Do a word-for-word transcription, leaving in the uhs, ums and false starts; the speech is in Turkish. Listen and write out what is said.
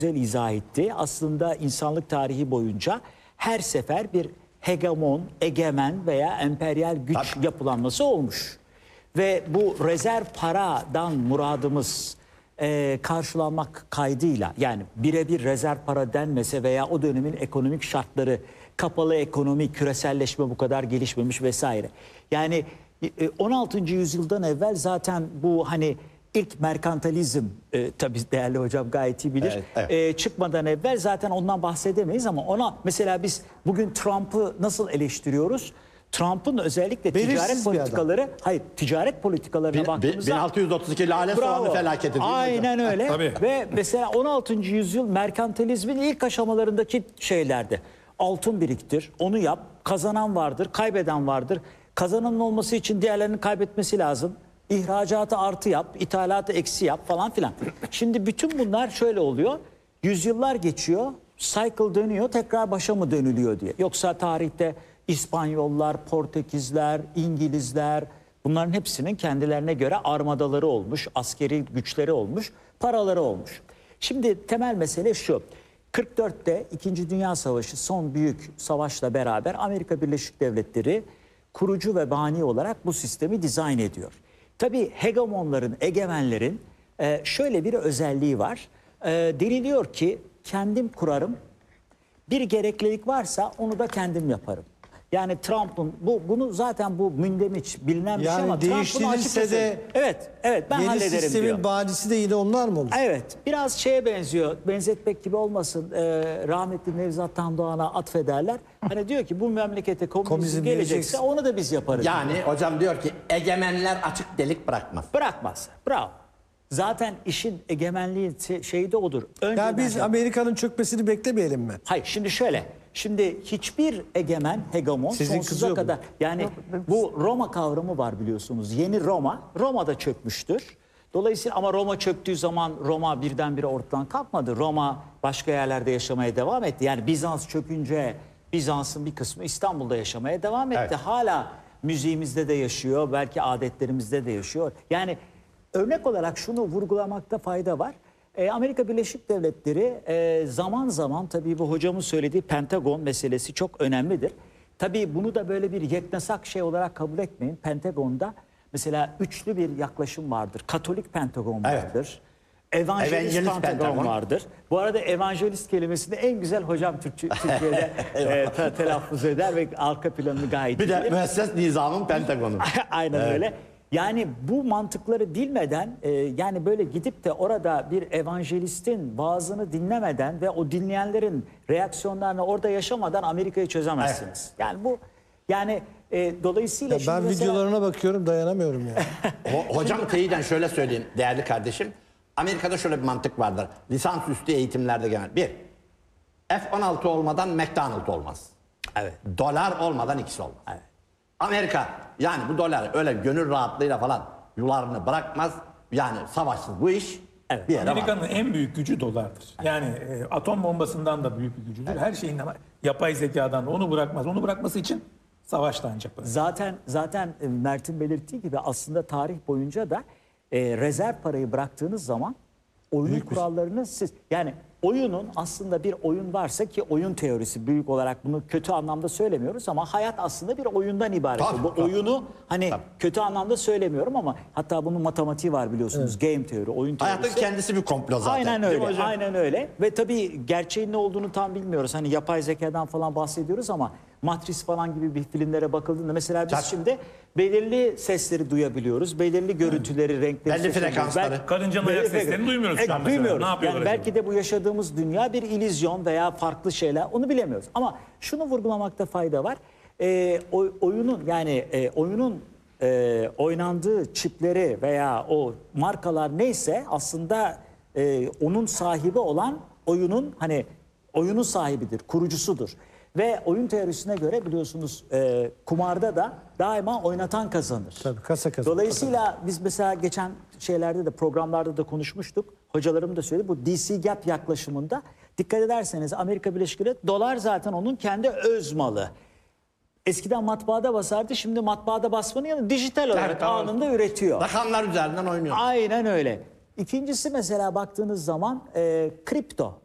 güzel izah etti. Aslında insanlık tarihi boyunca her sefer bir hegemon, egemen veya emperyal güç Tabii. yapılanması olmuş. Ve bu rezerv paradan muradımız e, karşılanmak kaydıyla, yani birebir rezerv para denmese veya o dönemin ekonomik şartları, kapalı ekonomi, küreselleşme bu kadar gelişmemiş vesaire. Yani e, on altıncı yüzyıldan evvel zaten bu hani ilk merkantilizm, e, tabii değerli hocam gayet iyi bilir, Evet, evet. E, çıkmadan evvel zaten ondan bahsedemeyiz ama ona mesela biz bugün Trump'ı nasıl eleştiriyoruz? Trump'ın özellikle Belirsiz ticaret bir politikaları, hayır ticaret politikalarına Bin- baktığımızda bin altı yüz otuz iki Lale bravo, Soğanı felaketi değil mi aynen hocam? öyle. Tabii. Ve mesela on altıncı yüzyıl merkantilizmin ilk aşamalarındaki şeylerdi. Altın biriktir, onu yap, kazanan vardır, kaybeden vardır. Kazananın olması için diğerlerinin kaybetmesi lazım. İhracatı artı yap, ithalatı eksi yap falan filan. Şimdi bütün bunlar şöyle oluyor. Yüzyıllar geçiyor, cycle dönüyor, tekrar başa mı dönülüyor diye. Yoksa tarihte İspanyollar, Portekizler, İngilizler, bunların hepsinin kendilerine göre armadaları olmuş, askeri güçleri olmuş, paraları olmuş. Şimdi temel mesele şu. kırk dörtte İkinci Dünya Savaşı, son büyük savaşla beraber Amerika Birleşik Devletleri kurucu ve bani olarak bu sistemi dizayn ediyor. Tabii hegemonların, egemenlerin e, şöyle bir özelliği var. E, deniliyor ki kendim kurarım, bir gereklilik varsa onu da kendim yaparım. Yani Trump'ın bu bunu zaten bu mündemiş bilinen bir şey Yani ama Trump bunu değiştirilse açıkçası- de evet evet ben yeni hallederim sistemin diyor. banisi de yine onlar mı olur? Evet, biraz şeye benziyor, benzetmek gibi olmasın, e, rahmetli Nevzat Tandoğan'a atfederler. Hani diyor ki bu memlekete komünizm, Komünizm gelecekse gelecekse- onu da biz yaparız. Yani hocam diyor ki egemenler açık delik bırakmaz. Bırakmaz, bravo. Zaten işin egemenliği se- şeyi de odur. Önceden Ya biz yap- Amerika'nın çökmesini beklemeyelim mi? Hayır, şimdi şöyle. Şimdi hiçbir egemen, hegemon Sizin sonsuza kızıyor bu. kadar... Yani bu Roma kavramı var biliyorsunuz. Yeni Roma, Roma'da çökmüştür. Dolayısıyla ama Roma çöktüğü zaman Roma birdenbire ortadan kalkmadı. Roma başka yerlerde yaşamaya devam etti. Yani Bizans çökünce Bizans'ın bir kısmı İstanbul'da yaşamaya devam etti. Evet. Hala müziğimizde de yaşıyor, belki adetlerimizde de yaşıyor. Yani örnek olarak şunu vurgulamakta fayda var. E, Amerika Birleşik Devletleri e, zaman zaman, tabii bu hocamın söylediği Pentagon meselesi çok önemlidir. Tabii bunu da böyle bir yeknesak şey olarak kabul etmeyin. Pentagon'da mesela üçlü bir yaklaşım vardır. Katolik Pentagon Evet. vardır. Evangelist, Evangelist Pentagon, Pentagon vardır. Bu arada evangelist kelimesini en güzel hocam Türkçe, Türkiye'de e, te- telaffuz eder ve arka planını gayet Bir de bilir. müesses nizamın Pentagonu. Aynen öyle. Yani bu mantıkları bilmeden, e, yani böyle gidip de orada bir evangelistin vaazını dinlemeden ve o dinleyenlerin reaksiyonlarını orada yaşamadan Amerika'yı çözemezsiniz. Yani bu yani e, dolayısıyla Ya şimdi ben mesela- videolarına bakıyorum, dayanamıyorum ya. Ho- hocam teyiden şöyle söyleyeyim değerli kardeşim. Amerika'da şöyle bir mantık vardır. Lisansüstü eğitimlerde genel. Bir, F on altı olmadan McDonald's olmaz. Evet. Dolar olmadan ikisi olmaz. Evet. Amerika yani bu dolar öyle gönül rahatlığıyla falan yularını bırakmaz. Yani savaşsız bu iş Evet. bir yere var. Amerika'nın en büyük gücü dolardır. Yani e, atom bombasından da büyük bir gücüdür. Her şeyin ama yapay zekadan da onu bırakmaz. Onu bırakması için savaşla ancak bırakır. Zaten zaten e, Mert'in belirttiği gibi aslında tarih boyunca da e, rezerv parayı bıraktığınız zaman oyunun kurallarını siz, yani oyunun aslında bir oyun varsa, ki oyun teorisi büyük olarak bunu kötü anlamda söylemiyoruz ama hayat aslında bir oyundan ibaret. Tabii, Bu tabii. oyunu hani Tabii. kötü anlamda söylemiyorum ama hatta bunun matematiği var biliyorsunuz. Game teori, oyun teorisi. Hayatın kendisi bir komplo zaten. Aynen Değil mi öyle. hocam? Aynen öyle. Ve tabii gerçeğin ne olduğunu tam bilmiyoruz. Hani yapay zekadan falan bahsediyoruz ama Matris falan gibi bir filmlere bakıldığında mesela biz Tabii. şimdi belirli sesleri duyabiliyoruz. Belirli görüntüleri, renkleri Belli seçebiliyoruz. frekansları. Belki- Karıncanın ayak belli seslerini frekans- duymuyoruz şu Evet, an mesela. duymuyoruz. Ne yapıyorlar Yani belki acaba? de bu yaşadığımız dünya bir illüzyon veya farklı şeyler, onu bilemiyoruz. Ama şunu vurgulamakta fayda var. Ee, oy- oyunun yani e, oyunun e, oynandığı çipleri veya o markalar neyse aslında e, onun sahibi olan oyunun hani oyunun sahibidir, kurucusudur. Ve oyun teorisine göre biliyorsunuz e, kumarda da daima oynatan kazanır. Tabii, kasa kazanır. Dolayısıyla biz mesela geçen şeylerde de programlarda da konuşmuştuk. Hocalarım da söyledi. Bu D C Gap yaklaşımında dikkat ederseniz Amerika Birleşik Devletleri dolar zaten onun kendi öz malı. Eskiden matbaada basardı, şimdi matbaada basmanın yanında dijital olarak tamam. anında üretiyor. Rakamlar üzerinden oynuyor. Aynen öyle. İkincisi mesela baktığınız zaman e, kripto.